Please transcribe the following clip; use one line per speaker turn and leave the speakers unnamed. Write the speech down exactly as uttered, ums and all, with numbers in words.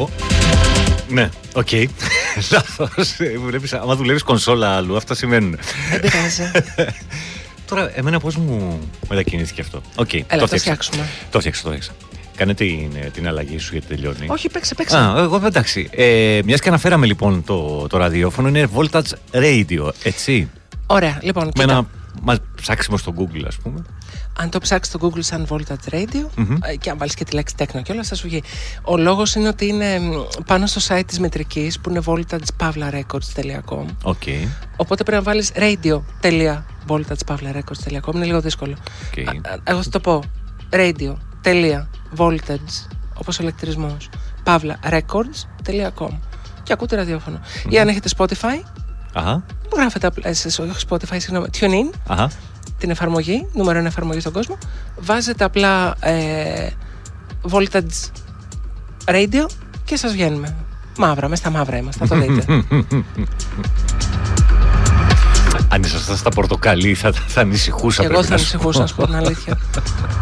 πω. Ναι, οκ. Λάθος. Άμα δουλεύεις κονσόλα αλλού, αυτά σημαίνουν.
Δεν πειράζει.
Τώρα, εμένα πώς μου μετακινήθηκε αυτό. Οκ,
Έλα, το φτιάξουμε.
Το φτιάξα, το φτιάξα. Κάνε την, την αλλαγή σου γιατί τελειώνει.
Όχι, παίξε, παίξε.
Α, εγώ εντάξει. Ε, μιας και αναφέραμε λοιπόν το, το ραδιόφωνο, είναι Voltage Radio, έτσι.
Ωραία, λοιπόν.
Με ένα μας ψάξιμο στο Google, ας πούμε.
Αν το ψάξει στο Google σαν Voltage Radio
Mm-hmm.
και αν βάλεις και τη λέξη τέκνο και όλα θα σου βγει. Ο λόγος είναι ότι είναι πάνω στο site της μετρικής που είναι voltage pavla records dot com.
Okay.
Οπότε πρέπει να βάλεις radio dot voltage pavla records dot com. Είναι λίγο δύσκολο.
Okay.
Α, εγώ θα το πω. Radio voltage, όπως ο ηλεκτρισμός, pavla records dot com. Και ακούτε ραδιόφωνο. Mm-hmm. Ή αν έχετε Spotify,
Αχα.
που γράφετε όχι Spotify, συγγνώμη, TuneIn.
Αχα.
Την εφαρμογή, νούμερο ένα εφαρμογή στον κόσμο, βάζετε απλά ε, Voltage Radio και σας βγαίνουμε. Μαύρα, μες στα μαύρα είμαστε, θα το δείτε.
Αν ήσασταν στα πορτοκαλί θα, θα ανησυχούσα.
Εγώ θα ανησυχούσα, να σου πω την αλήθεια.